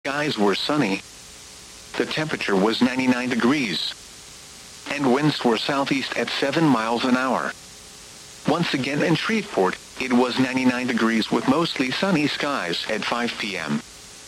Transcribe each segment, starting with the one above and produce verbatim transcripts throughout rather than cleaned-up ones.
skies were sunny. The temperature was ninety-nine degrees. And winds were southeast at seven miles an hour. Once again in Shreveport, it was ninety-nine degrees with mostly sunny skies at five p m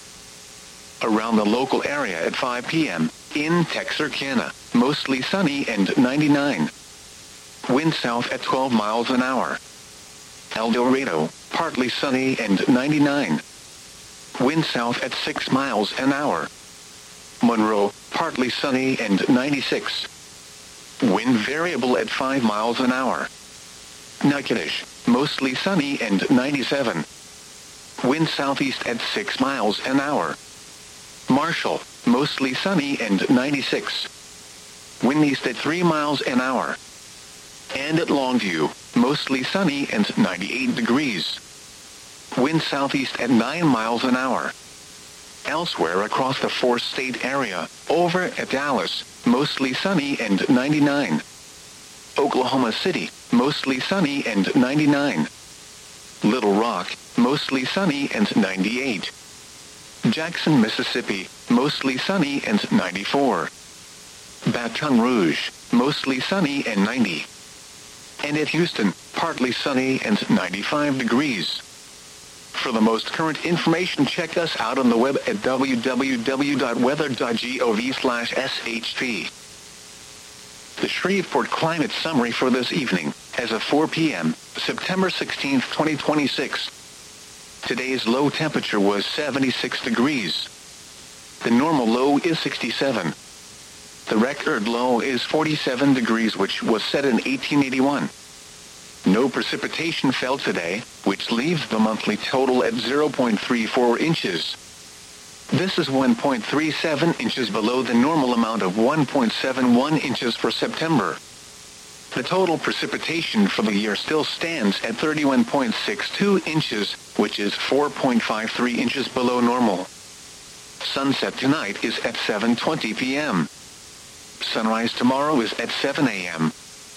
Around the local area at five p m, in Texarkana, mostly sunny and ninety-nine. Wind south at twelve miles an hour. El Dorado, partly sunny and ninety-nine. Wind south at six miles an hour. Monroe, partly sunny and ninety-six. Wind variable at five miles an hour. Natchitoches, mostly sunny and ninety-seven. Wind southeast at six miles an hour. Marshall, mostly sunny and ninety-six. Wind east at three miles an hour. And at Longview, mostly sunny and ninety-eight degrees. Wind southeast at nine miles an hour. Elsewhere across the four-state area, over at Dallas, mostly sunny and ninety-nine. Oklahoma City, mostly sunny and ninety-nine. Little Rock, mostly sunny and ninety-eight. Jackson, Mississippi, mostly sunny and ninety-four. Baton Rouge, mostly sunny and ninety. And at Houston, partly sunny and ninety-five degrees. For the most current information, check us out on the web at w w w dot weather dot gov slash s h p. The Shreveport Climate Summary for this evening, as of four p m, September sixteenth, twenty twenty-six. Today's low temperature was seventy-six degrees. The normal low is sixty-seven. The record low is forty-seven degrees, which was set in eighteen eighty-one. No precipitation fell today, which leaves the monthly total at zero point three four inches. This is one point three seven inches below the normal amount of one point seven one inches for September. The total precipitation for the year still stands at thirty-one point six two inches, which is four point five three inches below normal. Sunset tonight is at seven twenty p m Sunrise tomorrow is at seven a m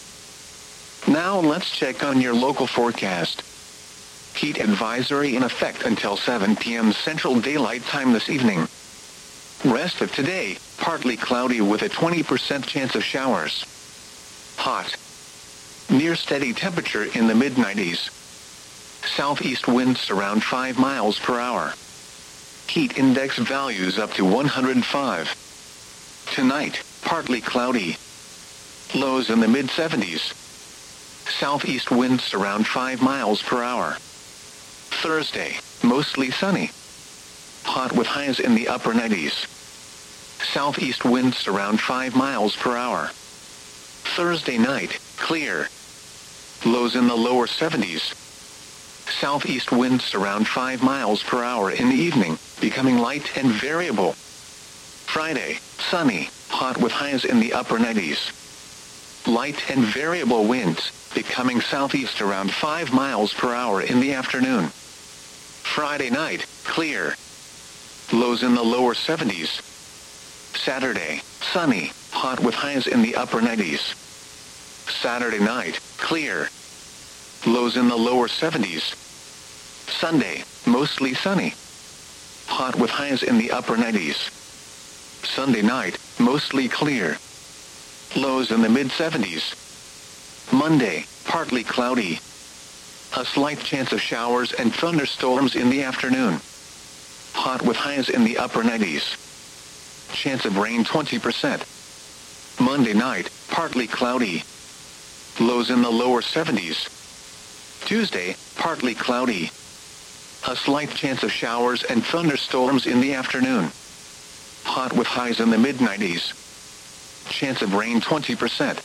Now let's check on your local forecast. Heat advisory in effect until seven p m Central Daylight Time this evening. Rest of today, partly cloudy with a twenty percent chance of showers. Hot. Near steady temperature in the mid nineties. Southeast winds around five miles per hour. Heat index values up to one hundred five. Tonight, partly cloudy. Lows in the mid seventies. Southeast winds around five miles per hour. Thursday, mostly sunny. Hot with highs in the upper nineties. Southeast winds around five miles per hour. Thursday night, clear. Lows in the lower seventies. Southeast winds around five miles per hour in the evening, becoming light and variable. Friday, sunny, hot with highs in the upper nineties. Light and variable winds, becoming southeast around five miles per hour in the afternoon. Friday night, clear. Lows in the lower seventies. Saturday, sunny, hot with highs in the upper nineties. Saturday night, clear. Lows in the lower seventies. Sunday, mostly sunny. Hot with highs in the upper nineties. Sunday night, mostly clear. Lows in the mid seventies. Monday, partly cloudy. A slight chance of showers and thunderstorms in the afternoon. Hot with highs in the upper nineties. Chance of rain twenty percent. Monday night, partly cloudy. Lows in the lower seventies. Tuesday, partly cloudy. A slight chance of showers and thunderstorms in the afternoon. Hot with highs in the mid nineties. Chance of rain twenty percent.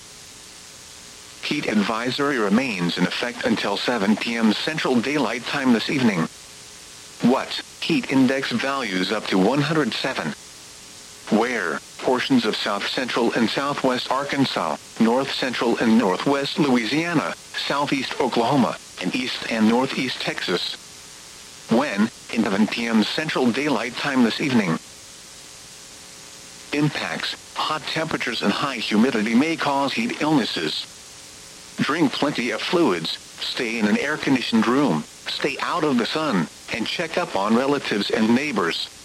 Heat advisory remains in effect until seven p m Central Daylight Time this evening. What? Heat index values up to one hundred seven. Where? Portions of south central and southwest Arkansas, north central and northwest Louisiana, southeast Oklahoma, and east and northeast Texas. When? In seven p m Central Daylight Time this evening. Impacts. Hot temperatures and high humidity may cause heat illnesses. Drink plenty of fluids, stay in an air-conditioned room, stay out of the sun, and check up on relatives and neighbors.